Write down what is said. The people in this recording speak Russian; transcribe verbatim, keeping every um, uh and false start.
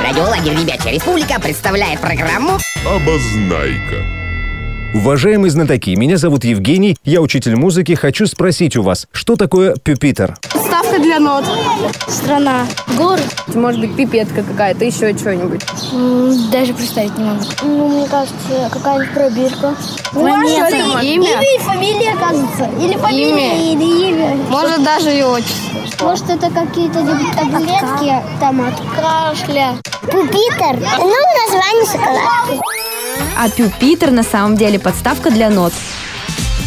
Радиолагерь «Ребячья республика» представляет программу «Обознайка». Уважаемые знатоки, меня зовут Евгений, я учитель музыки. Хочу спросить у вас, что такое пюпитр? Ставка для нот. Страна. Город. Может быть, пипетка какая-то, еще что-нибудь. М, Даже представить не могу. Ну, мне кажется, какая-нибудь пробирка. Планета. Имя? Имя и фамилия, кажется. Или фамилия, Имя. или имя. Может, даже и отчество. Может, это какие-то таблетки там от кашля. Пупитер. Ну, название шоколадки. А пюпитр на самом деле подставка для нот.